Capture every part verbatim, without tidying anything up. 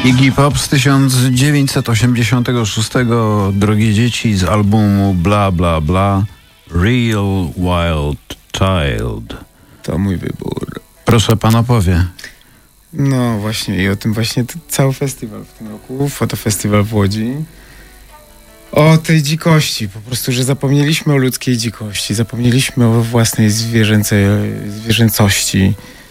Iggy Pop z tysiąc dziewięćset osiemdziesiątego szóstego, drogie dzieci, z albumu Bla Bla Bla, Real Wild Child. To mój wybór. Proszę, pan opowie. No właśnie i o tym właśnie t- cały festiwal w tym roku, fotofestiwal w Łodzi. O tej dzikości, po prostu, że zapomnieliśmy o ludzkiej dzikości, zapomnieliśmy o własnej zwierzęcej, zwierzęcości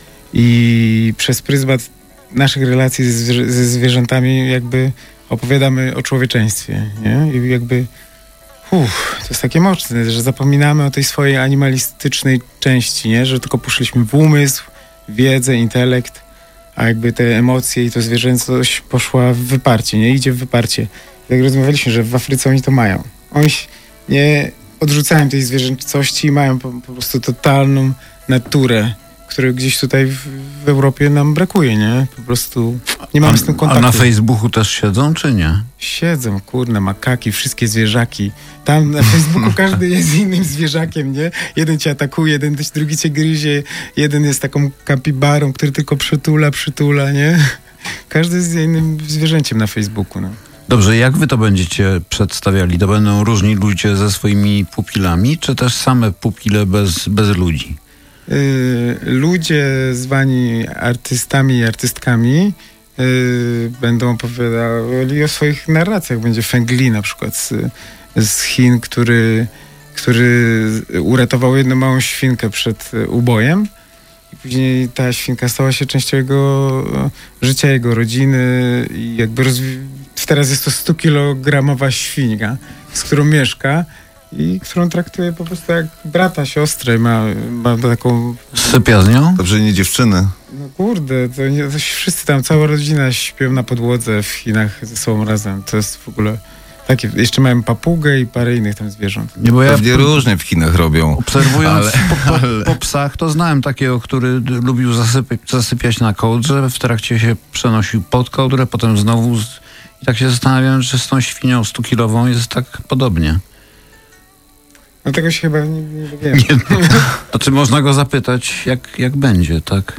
i przez pryzmat naszych relacji ze, zwierzę- ze zwierzętami jakby opowiadamy o człowieczeństwie, nie? I jakby uff, to jest takie mocne, że zapominamy o tej swojej animalistycznej części, nie? Że tylko poszliśmy w umysł, wiedzę, intelekt, a jakby te emocje i to zwierzęcość poszła w wyparcie, nie? Idzie w wyparcie. Jak rozmawialiśmy, że w Afryce oni to mają. Oni nie odrzucają tej zwierzęcości i mają po, po prostu totalną naturę, której gdzieś tutaj w, w Europie nam brakuje, nie? Po prostu nie mamy a, z tym kontaktu. A na Facebooku też siedzą, czy nie? Siedzą, kurne, makaki, wszystkie zwierzaki. Tam na Facebooku każdy jest innym zwierzakiem, nie? Jeden cię atakuje, jeden drugi cię gryzie, jeden jest taką kapibarą, który tylko przytula, przytula, nie? Każdy jest innym zwierzęciem na Facebooku, no. Dobrze, jak wy to będziecie przedstawiali? To będą różni ludzie ze swoimi pupilami, czy też same pupile bez, bez ludzi? Yy, ludzie zwani artystami i artystkami yy, będą opowiadali o swoich narracjach. Będzie Feng Li na przykład z, z Chin, który, który uratował jedną małą świnkę przed ubojem. I później ta świnka stała się częścią jego życia, jego rodziny i jakby rozwi- teraz jest to stukilogramowa świnka, z którą mieszka i którą traktuje po prostu jak brata, siostrę. Ma, ma taką... Sypia z nią? Dobrze, nie dziewczyny. No kurde, to, nie, to wszyscy tam, cała rodzina śpią na podłodze w Chinach ze sobą razem. To jest w ogóle takie... Jeszcze mają papugę i parę innych tam zwierząt. Nie, bo ja Pewnie różnie w Chinach robią. Obserwując ale, po, po, ale... po psach, to znałem takiego, który lubił zasypy, zasypiać na kołdrze, w trakcie się przenosił pod kołdrę, potem znowu... Z... I tak się zastanawiam, czy z tą świnią stukilową jest tak podobnie. No tego się chyba nie, nie dowiemy. Nie, to czy można go zapytać, jak, jak będzie, tak?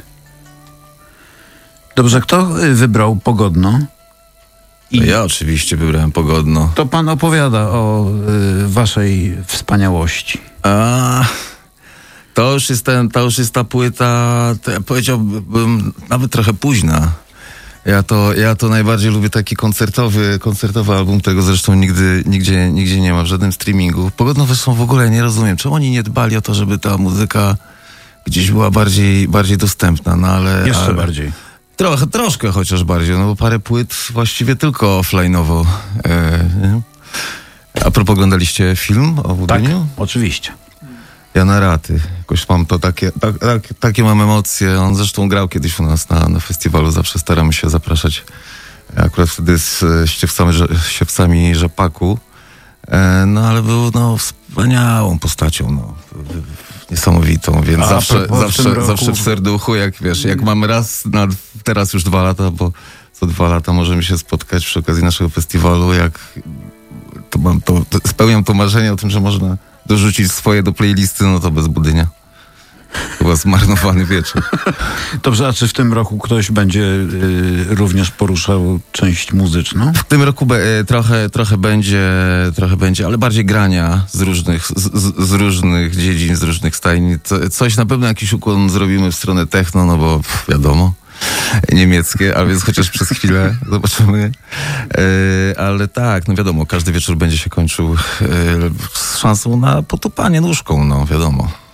Dobrze, kto wybrał Pogodno? I ja oczywiście wybrałem Pogodno. To pan opowiada o y, waszej wspaniałości. A, to już jest ten, to już jest ta płyta, to ja powiedziałbym, nawet trochę późna. Ja to, ja to najbardziej lubię taki koncertowy, koncertowy album, którego zresztą nigdy, nigdzie, nigdzie nie ma w żadnym streamingu. Pogodno zresztą w ogóle nie rozumiem, czemu oni nie dbali o to, żeby ta muzyka gdzieś była bardziej, bardziej dostępna, no ale... Jeszcze ale, bardziej. Trochę, troszkę chociaż bardziej, no bo parę płyt właściwie tylko offline'owo. E, a propos, oglądaliście film o Budyniu? Tak, oczywiście. Ja na raty. Jakoś mam to takie, tak, tak, takie mam emocje. On zresztą grał kiedyś u nas na, na festiwalu. Zawsze staramy się zapraszać. Akurat wtedy z Siewcami, Siewcami Rzepaku. E, no ale był no, wspaniałą postacią. No. Niesamowitą, więc A, zawsze, zawsze, roku... zawsze w serduchu, jak wiesz, jak mamy raz, na, teraz już dwa lata, bo co dwa lata możemy się spotkać przy okazji naszego festiwalu, jak to mam to, to spełniam to marzenie o tym, że można dorzucić swoje do playlisty, no to bez Budynia. Chyba zmarnowany wieczór. Dobrze, a czy w tym roku ktoś będzie y, również poruszał część muzyczną? W tym roku be, trochę, trochę będzie, trochę będzie, ale bardziej grania z różnych, z, z, z różnych dziedzin, z różnych stajni. Co, coś na pewno jakiś ukłon zrobimy w stronę techno, no bo pff, wiadomo, niemieckie, a więc chociaż przez chwilę zobaczymy. E, ale tak, no wiadomo, każdy wieczór będzie się kończył e, z szansą na potupanie nóżką, no wiadomo.